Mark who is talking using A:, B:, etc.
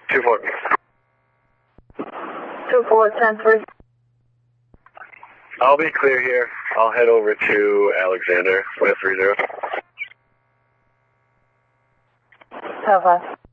A: 2-4.
B: 2-4, 10-3.
A: I'll be clear here. I'll head over to Alexander with 30.
B: 10-5.